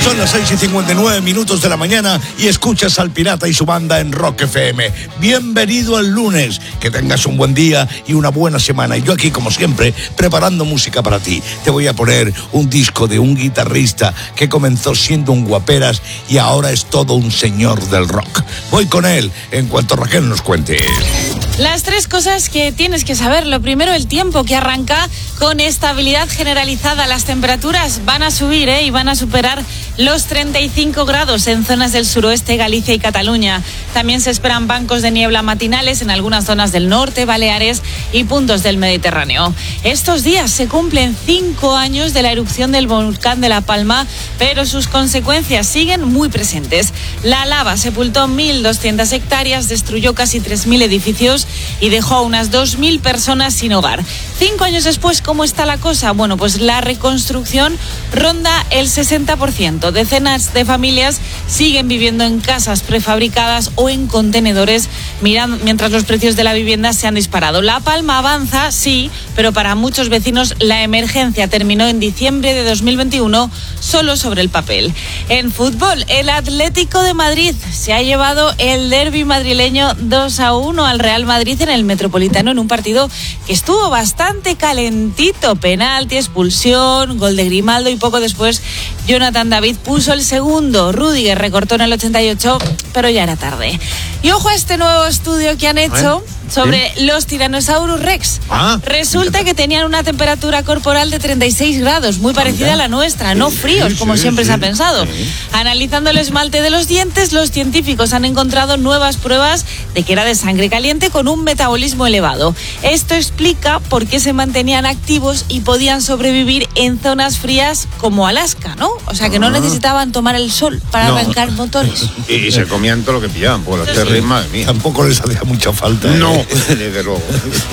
Son las 6:59 de la mañana y escuchas al Pirata y su banda en Rock FM. Bienvenido al lunes, que tengas un buen día y una buena semana. Y yo aquí, como siempre, preparando música para ti. Te voy a poner un disco de un guitarrista que comenzó siendo un guaperas y ahora es todo un señor del rock. Voy con él en cuanto Raquel nos cuente. Las tres cosas que tienes que saber. Lo primero, el tiempo, que arranca con estabilidad generalizada. Las temperaturas van a subir y van a superar los 35 grados en zonas del suroeste, Galicia y Cataluña. También se esperan bancos de niebla matinales en algunas zonas del norte, Baleares y puntos del Mediterráneo. Estos días se cumplen 5 años de la erupción del volcán de La Palma, pero sus consecuencias siguen muy presentes. La lava sepultó 1.200 hectáreas, destruyó casi 3.000 edificios y dejó a unas 2.000 personas sin hogar. 5 años después, ¿cómo está la cosa? Bueno, pues la reconstrucción ronda el 60%. Decenas de familias siguen viviendo en casas prefabricadas o en contenedores, mientras los precios de la vivienda se han disparado. La Palma avanza, sí, pero para muchos vecinos la emergencia terminó en diciembre de 2021 solo sobre el papel. En fútbol, el Atlético de Madrid se ha llevado el derbi madrileño 2-1 al Real Madrid en el Metropolitano, en un partido que estuvo bastante calentito. Penalti, expulsión, gol de Grimaldo y poco después Jonathan David puso el segundo. Rüdiger recortó en el 88, pero ya era tarde. Y ojo a este nuevo estudio que han hecho sobre los Tyrannosaurus Rex. Resulta que tenían una temperatura corporal de 36 grados, muy parecida a la nuestra, no fríos, como siempre se ha pensado. Analizando el esmalte de los dientes, los científicos han encontrado nuevas pruebas de que era de sangre caliente con un metabolismo elevado. Esto explica por qué se mantenían activos y podían sobrevivir en zonas frías como Alaska, ¿no? O sea, que no necesitaban tomar el sol para arrancar motores. Y se comían todo lo que pillaban, por los terrenos, madre mía. Tampoco les hacía mucha falta. No, desde luego.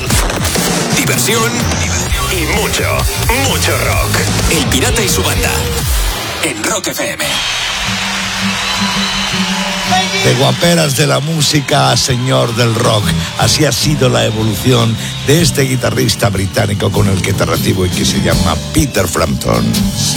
Diversión y mucho rock. El Pirata y su banda en Rock FM. De guaperas de la música a señor del rock. Así ha sido la evolución de este guitarrista británico con el que te recibo y que se llama Peter Frampton.